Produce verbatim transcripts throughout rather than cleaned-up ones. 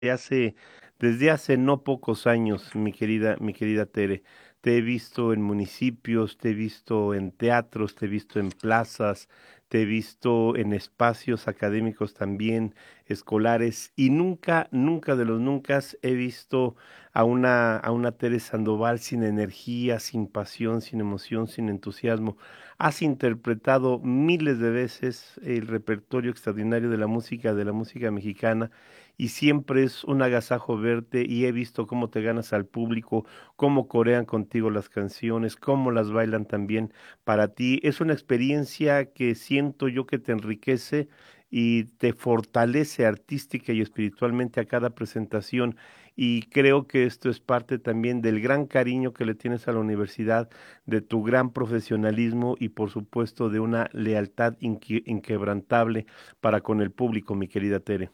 hace, desde hace no pocos años, mi querida, mi querida Tere. Te he visto en municipios, te he visto en teatros, te he visto en plazas, te he visto en espacios académicos también, escolares, y nunca, nunca de los nunca he visto a una, a una Tere Sandoval sin energía, sin pasión, sin emoción, sin entusiasmo. Has interpretado miles de veces el repertorio extraordinario de la música, de la música mexicana, y siempre es un agasajo verte y he visto cómo te ganas al público, cómo corean contigo las canciones, cómo las bailan también para ti. Es una experiencia que siento yo que te enriquece y te fortalece artística y espiritualmente a cada presentación. Y creo que esto es parte también del gran cariño que le tienes a la universidad, de tu gran profesionalismo y por supuesto de una lealtad inque- inquebrantable para con el público, mi querida Tere.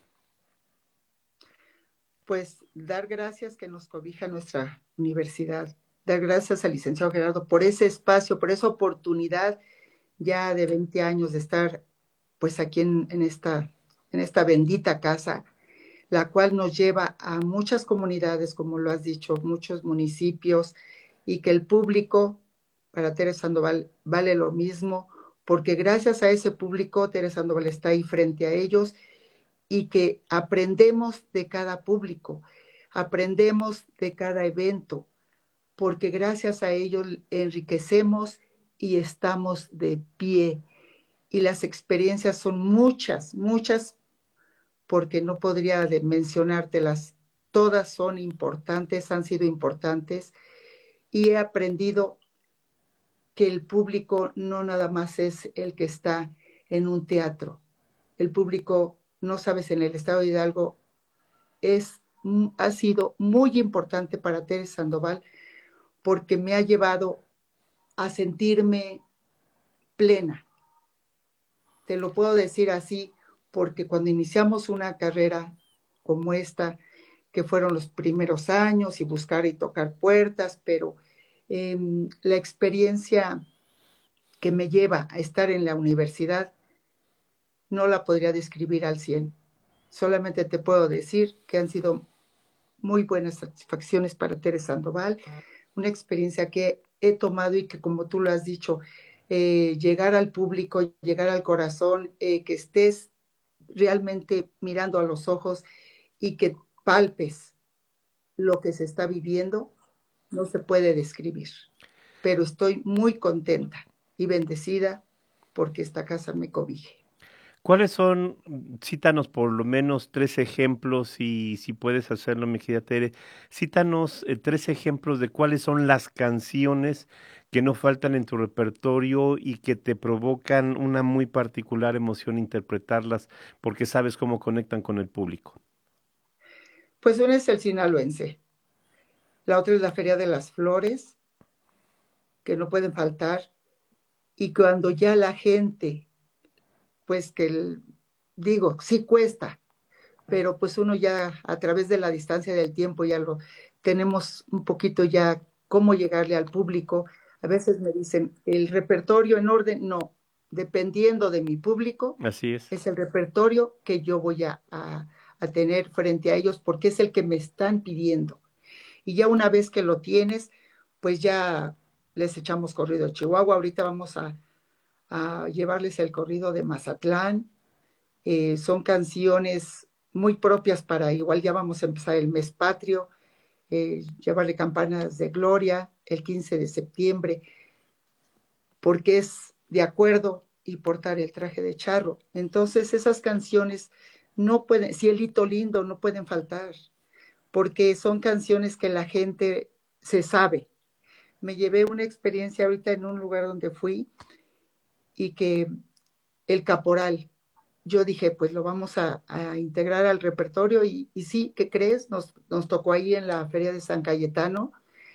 Pues dar gracias que nos cobija nuestra universidad, dar gracias al licenciado Gerardo por ese espacio, por esa oportunidad ya de veinte años de estar pues aquí en, en esta, en esta bendita casa, la cual nos lleva a muchas comunidades, como lo has dicho, muchos municipios, y que el público para Tere Sandoval vale lo mismo, porque gracias a ese público Tere Sandoval está ahí frente a ellos y que aprendemos de cada público, aprendemos de cada evento, porque gracias a ellos enriquecemos y estamos de pie. Y las experiencias son muchas, muchas, porque no podría de mencionártelas. Todas son importantes, han sido importantes, y he aprendido que el público no nada más es el que está en un teatro. El público, no sabes, en el estado de Hidalgo es, ha sido muy importante para Tere Sandoval porque me ha llevado a sentirme plena. Te lo puedo decir así porque cuando iniciamos una carrera como esta, que fueron los primeros años y buscar y tocar puertas, pero eh, la experiencia que me lleva a estar en la universidad no la podría describir al cien. Solamente te puedo decir que han sido muy buenas satisfacciones para Tere Sandoval, una experiencia que he tomado y que, como tú lo has dicho, eh, llegar al público, llegar al corazón, eh, que estés realmente mirando a los ojos y que palpes lo que se está viviendo, no se puede describir. Pero estoy muy contenta y bendecida porque esta casa me cobije. ¿Cuáles son, mm, cítanos por lo menos tres ejemplos y si puedes hacerlo, mi querida Tere, cítanos eh, tres ejemplos de cuáles son las canciones que no faltan en tu repertorio y que te provocan una muy particular emoción interpretarlas porque sabes cómo conectan con el público. Pues una es el sinaloense, la otra es la Feria de las Flores, que no pueden faltar, y cuando ya la gente, pues que el, digo, sí cuesta, pero pues uno ya a través de la distancia del tiempo ya lo tenemos un poquito ya cómo llegarle al público. A veces me dicen, el repertorio en orden, no, dependiendo de mi público, Así es. es el repertorio que yo voy a, a, a tener frente a ellos porque es el que me están pidiendo. Y ya una vez que lo tienes, pues ya les echamos corrido a Chihuahua. Ahorita vamos a, a llevarles el corrido de Mazatlán. Eh, son canciones muy propias para, igual ya vamos a empezar el mes patrio, eh, llevarle campanas de gloria el quince de septiembre, porque es de acuerdo y portar el traje de charro. Entonces esas canciones no pueden, Cielito Lindo, no pueden faltar, porque son canciones que la gente se sabe. Me llevé una experiencia ahorita en un lugar donde fui y que el caporal, yo dije, pues lo vamos a, a integrar al repertorio y, y, sí, ¿qué crees? Nos, nos tocó ahí en la feria de San Cayetano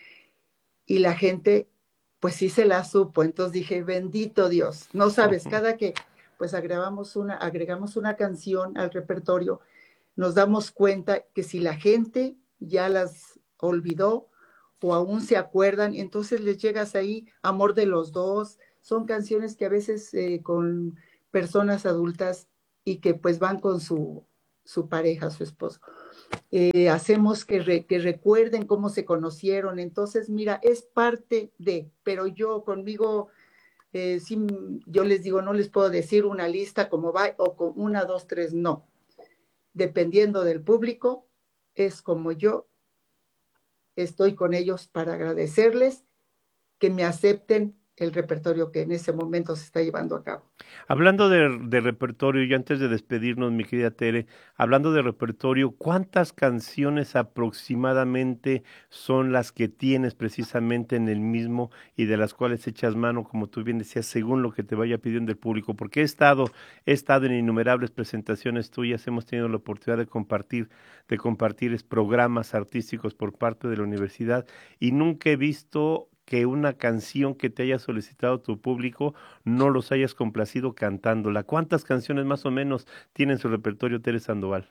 y la gente, pues sí se la supo. Entonces dije, bendito Dios, no sabes, cada que pues agregamos una, agregamos una canción al repertorio, nos damos cuenta que si la gente ya las olvidó o aún se acuerdan, entonces les llegas ahí, Amor de los Dos, son canciones que a veces eh, con personas adultas y que pues van con su, su pareja, su esposo. eh, hacemos que, re, que recuerden cómo se conocieron. Entonces, mira, es parte de, pero yo conmigo, eh, sí, yo les digo, no les puedo decir una lista como va, o con una, dos, tres, no. Dependiendo del público, es como yo estoy con ellos para agradecerles que me acepten el repertorio que en ese momento se está llevando a cabo. Hablando de, de repertorio, y antes de despedirnos, mi querida Tere, hablando de repertorio, ¿cuántas canciones aproximadamente son las que tienes precisamente en el mismo y de las cuales echas mano, como tú bien decías, según lo que te vaya pidiendo el público? Porque he estado, he estado en innumerables presentaciones tuyas, hemos tenido la oportunidad de compartir, de compartir programas artísticos por parte de la universidad y nunca he visto que una canción que te haya solicitado tu público no los hayas complacido cantándola. ¿Cuántas canciones más o menos tiene en su repertorio Tere Sandoval?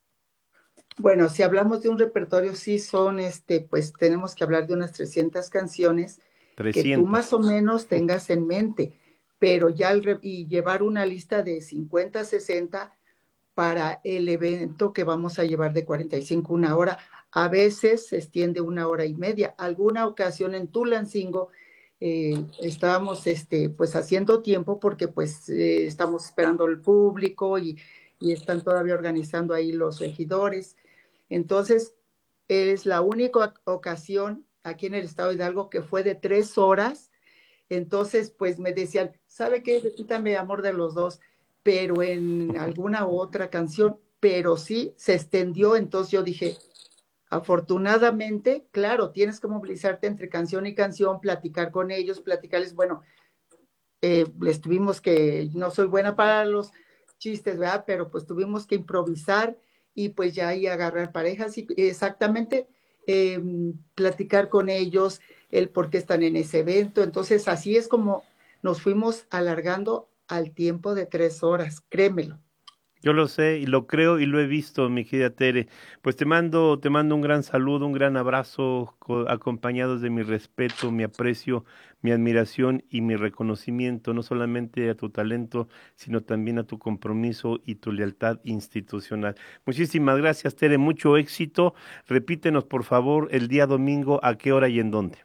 Bueno, si hablamos de un repertorio, sí son, este, pues tenemos que hablar de unas trescientas canciones que tú más trescientas. o menos tengas en mente, pero ya el, y llevar una lista de cincuenta, sesenta para el evento que vamos a llevar de cuarenta y cinco, una hora. A veces se extiende una hora y media. Alguna ocasión en Tulancingo eh, estábamos este, pues haciendo tiempo porque pues eh, estamos esperando al público y, y están todavía organizando ahí los regidores. Entonces, es la única ocasión aquí en el estado de Hidalgo que fue de tres horas. Entonces, pues me decían, ¿sabe qué? Repítame Amor de los Dos, pero en alguna otra canción, pero sí se extendió. Entonces yo dije, afortunadamente, claro, tienes que movilizarte entre canción y canción, platicar con ellos, platicarles, bueno, eh, les tuvimos que, no soy buena para los chistes, ¿verdad? Pero pues tuvimos que improvisar y pues ya ahí agarrar parejas y exactamente eh, platicar con ellos, el por qué están en ese evento. Entonces así es como nos fuimos alargando al tiempo de tres horas, créemelo. Yo lo sé y lo creo y lo he visto, mi querida Tere. Pues te mando, te mando un gran saludo, un gran abrazo, co- acompañados de mi respeto, mi aprecio, mi admiración y mi reconocimiento, no solamente a tu talento, sino también a tu compromiso y tu lealtad institucional. Muchísimas gracias, Tere, mucho éxito. Repítenos, por favor, el día domingo, a qué hora y en dónde.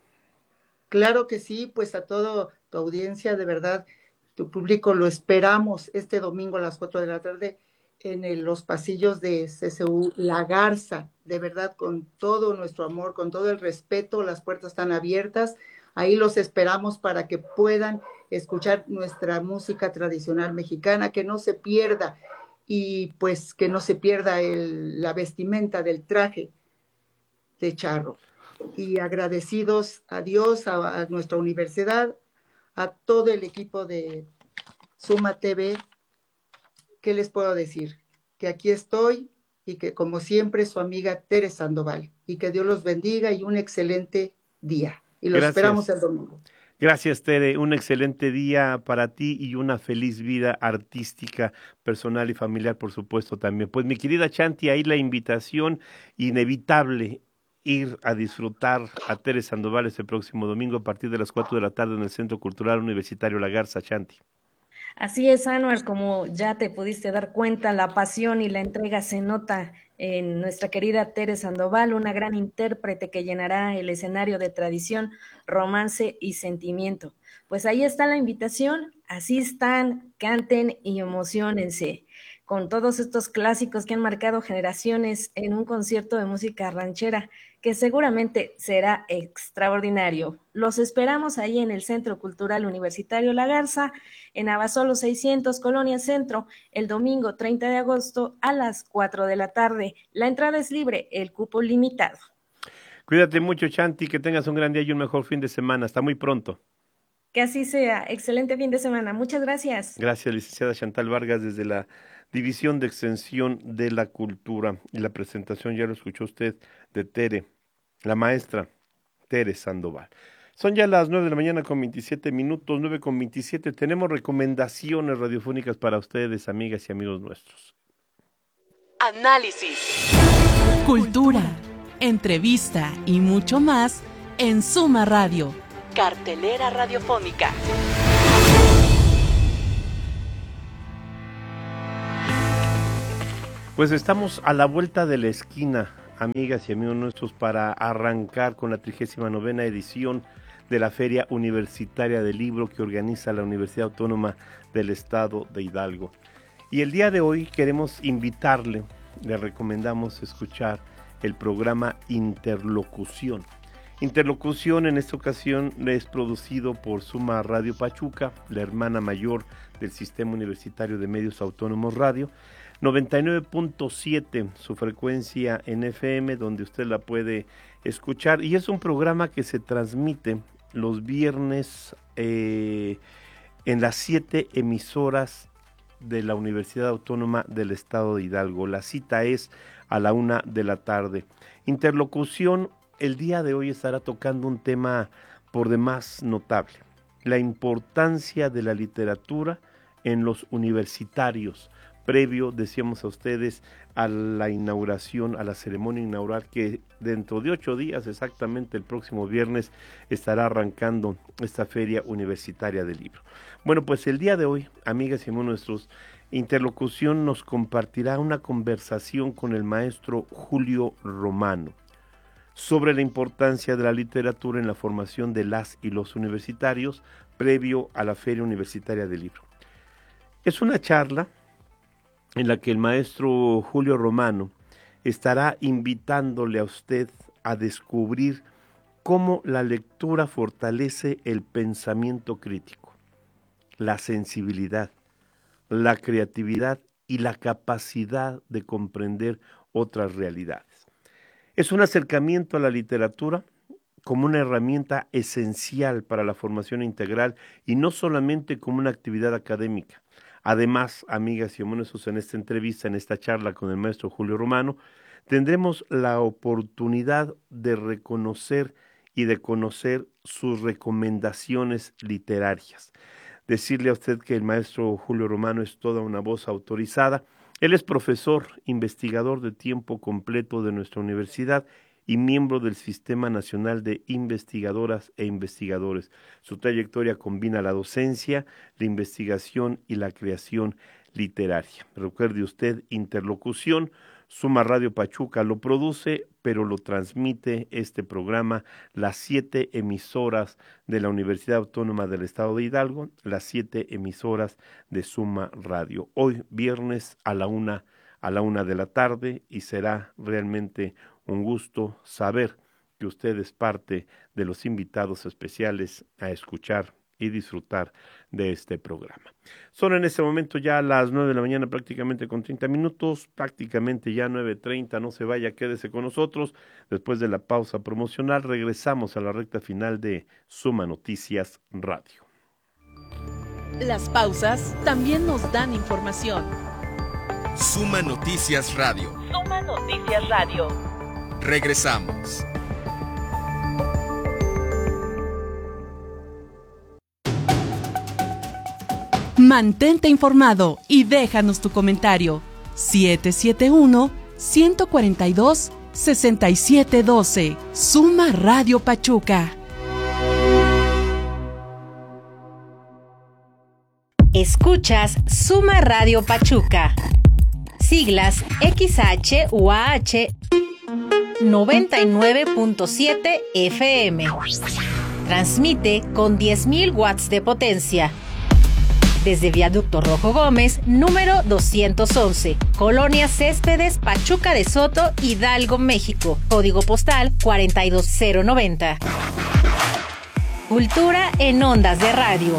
Claro que sí, pues a toda tu audiencia, de verdad, tu público lo esperamos este domingo a las cuatro de la tarde en el, los pasillos de C C U La Garza, de verdad, con todo nuestro amor, con todo el respeto, las puertas están abiertas, ahí los esperamos para que puedan escuchar nuestra música tradicional mexicana, que no se pierda y pues que no se pierda el, la vestimenta del traje de charro y agradecidos a Dios, a, a nuestra universidad, a todo el equipo de Suma T V. ¿Qué les puedo decir? Que aquí estoy y que como siempre su amiga Tere Sandoval y que Dios los bendiga y un excelente día. Y los esperamos Gracias. el domingo. Gracias, Tere. Un excelente día para ti y una feliz vida artística, personal y familiar, por supuesto, también. Pues mi querida Chanti, ahí la invitación inevitable ir a disfrutar a Tere Sandoval este próximo domingo a partir de las cuatro de la tarde en el Centro Cultural Universitario La Garza, Chanti. Así es, Anuar, como ya te pudiste dar cuenta, la pasión y la entrega se nota en nuestra querida Tere Sandoval, una gran intérprete que llenará el escenario de tradición, romance y sentimiento. Pues ahí está la invitación, asistan, canten y emociónense con todos estos clásicos que han marcado generaciones en un concierto de música ranchera que seguramente será extraordinario. Los esperamos ahí en el Centro Cultural Universitario La Garza, en Abasolo seiscientos, Colonia Centro, el domingo treinta de agosto a las cuatro de la tarde. La entrada es libre, el cupo limitado. Cuídate mucho, Chanti, que tengas un gran día y un mejor fin de semana. Hasta muy pronto. Que así sea. Excelente fin de semana. Muchas gracias. Gracias, licenciada Chantal Vargas, desde la División de Extensión de la Cultura. Y la presentación, ya lo escuchó usted, de Tere, la maestra Tere Sandoval. Son ya las nueve de la mañana con veintisiete minutos, nueve con veintisiete. Tenemos recomendaciones radiofónicas para ustedes, amigas y amigos nuestros. Análisis. Cultura, entrevista y mucho más en Suma Radio. Cartelera radiofónica. Pues estamos a la vuelta de la esquina, amigas y amigos nuestros, para arrancar con la trigésima novena edición de la Feria Universitaria del Libro que organiza la Universidad Autónoma del Estado de Hidalgo. Y el día de hoy queremos invitarle, le recomendamos escuchar el programa Interlocución. Interlocución en esta ocasión es producido por Suma Radio Pachuca, la hermana mayor del Sistema Universitario de Medios Autónomos Radio, noventa y nueve punto siete su frecuencia en F M, donde usted la puede escuchar, y es un programa que se transmite los viernes eh, en las siete emisoras de la Universidad Autónoma del Estado de Hidalgo. La cita es a la una de la tarde. Interlocución, el día de hoy estará tocando un tema por demás notable: la importancia de la literatura en los universitarios, previo, decíamos a ustedes, a la inauguración, a la ceremonia inaugural que dentro de ocho días, exactamente el próximo viernes, estará arrancando esta Feria Universitaria del Libro. Bueno, pues el día de hoy, amigas y amigos nuestros, Interlocución nos compartirá una conversación con el maestro Julio Romano sobre la importancia de la literatura en la formación de las y los universitarios, previo a la Feria Universitaria del Libro. Es una charla en la que el maestro Julio Romano estará invitándole a usted a descubrir cómo la lectura fortalece el pensamiento crítico, la sensibilidad, la creatividad y la capacidad de comprender otras realidades. Es un acercamiento a la literatura como una herramienta esencial para la formación integral y no solamente como una actividad académica. Además, amigas y amigos, en esta entrevista, en esta charla con el maestro Julio Romano, tendremos la oportunidad de reconocer y de conocer sus recomendaciones literarias. Decirle a usted que el maestro Julio Romano es toda una voz autorizada. Él es profesor, investigador de tiempo completo de nuestra universidad y miembro del Sistema Nacional de Investigadoras e Investigadores. Su trayectoria combina la docencia, la investigación y la creación literaria. Recuerde usted, Interlocución, Suma Radio Pachuca lo produce, pero lo transmite este programa las siete emisoras de la Universidad Autónoma del Estado de Hidalgo, las siete emisoras de Suma Radio. Hoy, viernes, a la una, a la una de la tarde, y será realmente un gusto saber que usted es parte de los invitados especiales a escuchar y disfrutar de este programa. Son en este momento ya las nueve de la mañana, prácticamente con treinta minutos, prácticamente ya nueve treinta, no se vaya, quédese con nosotros. Después de la pausa promocional, regresamos a la recta final de Suma Noticias Radio. Las pausas también nos dan información. Suma Noticias Radio. Suma Noticias Radio. Regresamos. Mantente informado y déjanos tu comentario. siete siete uno, uno cuatro dos, seis siete uno dos. Suma Radio Pachuca. Escuchas Suma Radio Pachuca. Siglas X H U A H noventa y nueve punto siete F M. Transmite con diez mil watts de potencia. Desde Viaducto Rojo Gómez, número doscientos once, Colonia Céspedes, Pachuca de Soto, Hidalgo, México. Código postal cuarenta y dos cero noventa. Cultura en ondas de radio.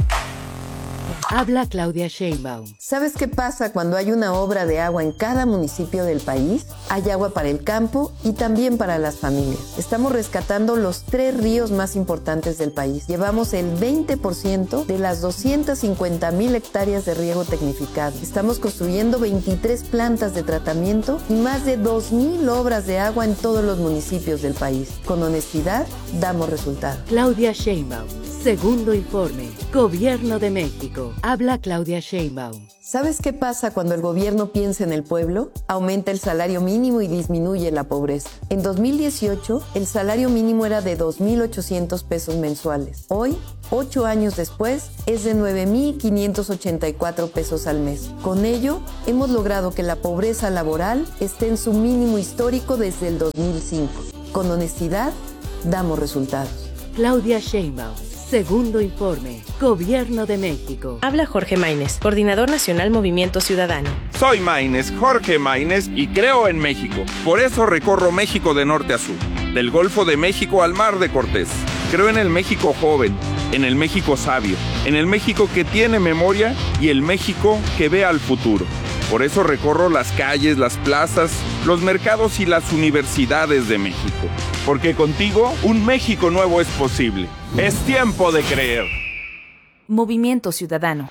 Habla Claudia Sheinbaum. ¿Sabes qué pasa cuando hay una obra de agua en cada municipio del país? Hay agua para el campo y también para las familias. Estamos rescatando los tres ríos más importantes del país. Llevamos el veinte por ciento de las doscientas cincuenta mil hectáreas de riego tecnificado. Estamos construyendo veintitrés plantas de tratamiento y más de dos mil obras de agua en todos los municipios del país. Con honestidad, damos resultados. Claudia Sheinbaum. Segundo informe. Gobierno de México. Habla Claudia Sheinbaum. ¿Sabes qué pasa cuando el gobierno piensa en el pueblo? Aumenta el salario mínimo y disminuye la pobreza. En dos mil dieciocho, el salario mínimo era de dos mil ochocientos pesos mensuales. Hoy, ocho años después, es de nueve mil quinientos ochenta y cuatro pesos al mes. Con ello, hemos logrado que la pobreza laboral esté en su mínimo histórico desde el dos mil cinco. Con honestidad, damos resultados. Claudia Sheinbaum. Segundo informe. Gobierno de México. Habla Jorge Maínez, Coordinador Nacional Movimiento Ciudadano. Soy Maínez, Jorge Maínez, y creo en México. Por eso recorro México de norte a sur, del Golfo de México al Mar de Cortés. Creo en el México joven, en el México sabio, en el México que tiene memoria y el México que ve al futuro. Por eso recorro las calles, las plazas, los mercados y las universidades de México. Porque contigo, un México nuevo es posible. Es tiempo de creer. Movimiento Ciudadano.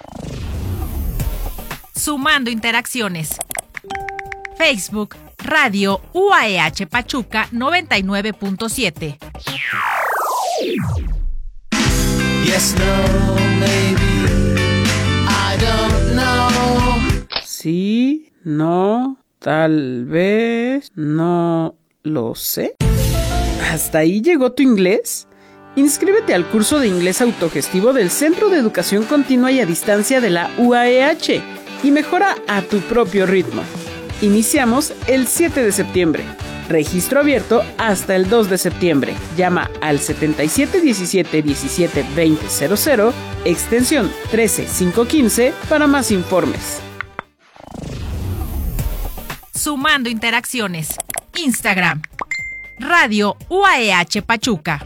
Sumando interacciones. Facebook, Radio U A E H Pachuca noventa y nueve punto siete. Yes, no, maybe, I don't know. Sí, no, tal vez, no lo sé. ¿Hasta ahí llegó tu inglés? Inscríbete al curso de inglés autogestivo del Centro de Educación Continua y a Distancia de la U A E H y mejora a tu propio ritmo. Iniciamos el siete de septiembre. Registro abierto hasta el dos de septiembre. Llama al setenta y siete diecisiete diecisiete veinte cero cero, extensión trece cinco quince para más informes. Sumando interacciones. Instagram. Radio U A E H Pachuca.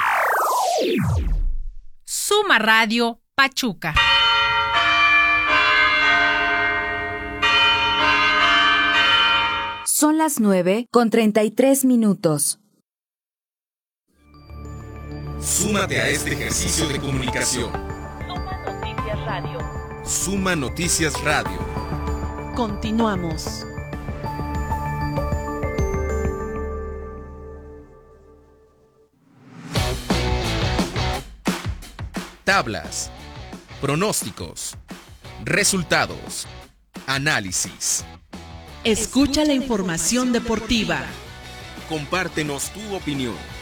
Suma Radio Pachuca. Son las nueve con treinta y tres minutos. Súmate a este ejercicio de comunicación. Suma Noticias Radio. Suma Noticias Radio. Continuamos. Tablas, pronósticos, resultados, análisis. Escucha la información deportiva. Compártenos tu opinión.